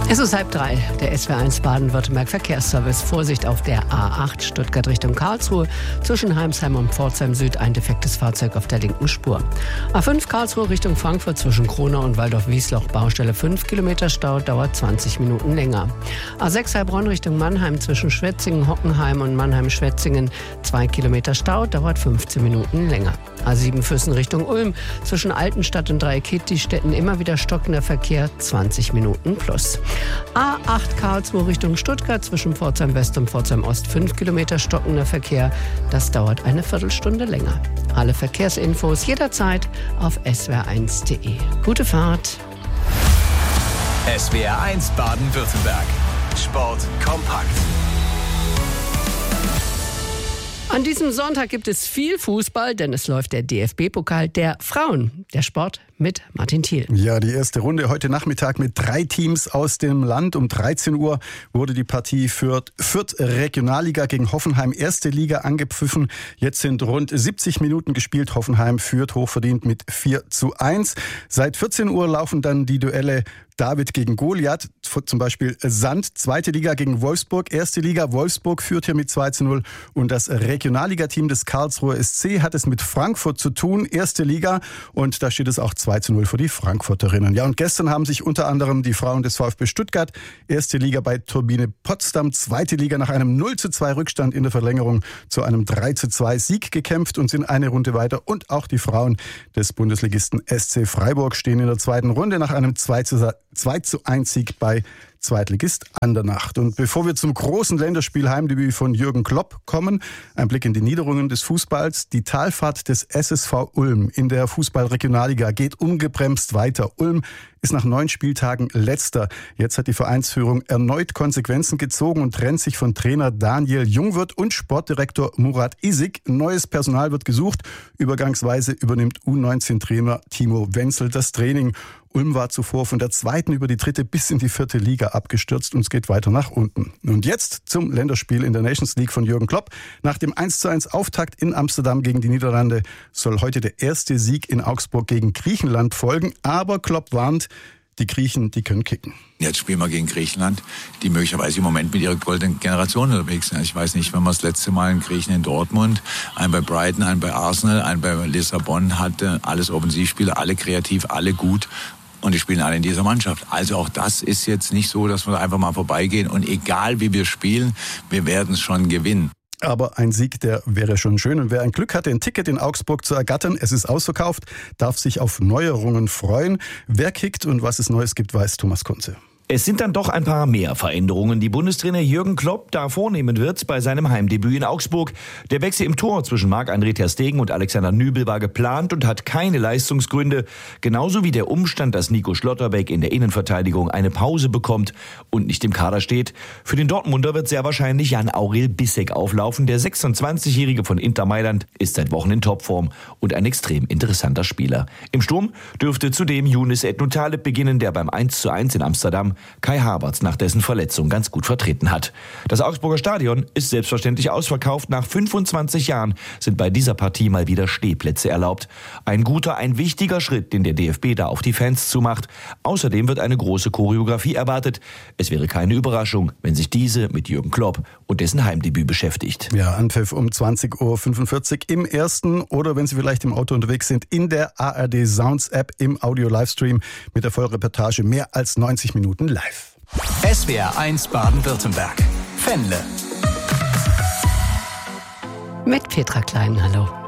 Es ist 2:30, der SWR1 Baden-Württemberg Verkehrsservice. Vorsicht auf der A8 Stuttgart Richtung Karlsruhe. Zwischen Heimsheim und Pforzheim Süd ein defektes Fahrzeug auf der linken Spur. A5 Karlsruhe Richtung Frankfurt zwischen Kronau und Waldorf-Wiesloch. Baustelle 5 Kilometer Stau, dauert 20 Minuten länger. A6 Heilbronn Richtung Mannheim zwischen Schwetzingen, Hockenheim und Mannheim-Schwetzingen. 2 Kilometer Stau, dauert 15 Minuten länger. A7 Füssen Richtung Ulm zwischen Altenstadt und Dreieckig-Städten immer wieder stockender Verkehr, 20 Minuten plus. A8 Karlsruhe Richtung Stuttgart zwischen Pforzheim West und Pforzheim Ost 5 Kilometer stockender Verkehr. Das dauert eine Viertelstunde länger. Alle Verkehrsinfos jederzeit auf swr1.de. Gute Fahrt. SWR1 Baden-Württemberg. Sport kompakt. An diesem Sonntag gibt es viel Fußball, denn es läuft der DFB-Pokal der Frauen. Der Sport mit Martin Thiel. Ja, die erste Runde heute Nachmittag mit 3 Teams aus dem Land. Um 13 Uhr wurde die Partie Fürth Regionalliga gegen Hoffenheim erste Liga angepfiffen. Jetzt sind rund 70 Minuten gespielt. Hoffenheim führt hochverdient mit 4:1. Seit 14 Uhr laufen dann die Duelle David gegen Goliath, zum Beispiel Sand, zweite Liga gegen Wolfsburg, erste Liga. Wolfsburg führt hier mit 2:0 und das Regionalligateam des Karlsruher SC hat es mit Frankfurt zu tun, erste Liga, und da steht es auch 2:0 für die Frankfurterinnen. Ja, und gestern haben sich unter anderem die Frauen des VfB Stuttgart, erste Liga bei Turbine Potsdam, zweite Liga nach einem 0:2 Rückstand in der Verlängerung zu einem 3:2 Sieg gekämpft und sind eine Runde weiter, und auch die Frauen des Bundesligisten SC Freiburg stehen in der zweiten Runde nach einem 2:1 Sieg bei Zweitligist Andernacht. Und bevor wir zum großen Länderspiel Heimdebüt von Jürgen Klopp kommen, ein Blick in die Niederungen des Fußballs. Die Talfahrt des SSV Ulm in der Fußball-Regionalliga geht ungebremst weiter. Ulm ist nach 9 Spieltagen Letzter. Jetzt hat die Vereinsführung erneut Konsequenzen gezogen und trennt sich von Trainer Daniel Jungwirth und Sportdirektor Murat Isik. Neues Personal wird gesucht. Übergangsweise übernimmt U19-Trainer Timo Wenzel das Training. Ulm war zuvor von der 2. über die 3. bis in die 4. Liga abgestürzt und es geht weiter nach unten. Und jetzt zum Länderspiel in der Nations League von Jürgen Klopp. Nach dem 1:1 Auftakt in Amsterdam gegen die Niederlande soll heute der erste Sieg in Augsburg gegen Griechenland folgen. Aber Klopp warnt, die Griechen, die können kicken. Jetzt spielen wir gegen Griechenland, die möglicherweise im Moment mit ihrer goldenen Generation unterwegs sind. Ich weiß nicht, wenn man das letzte Mal einen Griechen in Dortmund, einen bei Brighton, einen bei Arsenal, einen bei Lissabon hatte, alles Offensivspieler, alle kreativ, alle gut. Und die spielen alle in dieser Mannschaft. Also auch das ist jetzt nicht so, dass wir einfach mal vorbeigehen. Und egal wie wir spielen, wir werden es schon gewinnen. Aber ein Sieg, der wäre schon schön. Und wer ein Glück hatte, ein Ticket in Augsburg zu ergattern, es ist ausverkauft, darf sich auf Neuerungen freuen. Wer kickt und was es Neues gibt, weiß Thomas Kunze. Es sind dann doch ein paar mehr Veränderungen, die Bundestrainer Jürgen Klopp da vornehmen wird bei seinem Heimdebüt in Augsburg. Der Wechsel im Tor zwischen Marc-André ter Stegen und Alexander Nübel war geplant und hat keine Leistungsgründe. Genauso wie der Umstand, dass Nico Schlotterbeck in der Innenverteidigung eine Pause bekommt und nicht im Kader steht. Für den Dortmunder wird sehr wahrscheinlich Jan-Aurel Bissek auflaufen. Der 26-Jährige von Inter Mailand ist seit Wochen in Topform und ein extrem interessanter Spieler. Im Sturm dürfte zudem Younes Ednou-Taleb beginnen, der beim 1:1 in Amsterdam Kai Havertz nach dessen Verletzung ganz gut vertreten hat. Das Augsburger Stadion ist selbstverständlich ausverkauft. Nach 25 Jahren sind bei dieser Partie mal wieder Stehplätze erlaubt. Ein guter, ein wichtiger Schritt, den der DFB da auf die Fans zumacht. Außerdem wird eine große Choreografie erwartet. Es wäre keine Überraschung, wenn sich diese mit Jürgen Klopp und dessen Heimdebüt beschäftigt. Ja, Anpfiff um 20:45 Uhr im Ersten oder wenn Sie vielleicht im Auto unterwegs sind, in der ARD Sounds App im Audio-Livestream mit der Vollreportage mehr als 90 Minuten live. SWR1 Baden-Württemberg. Fenle. Mit Petra Klein, hallo.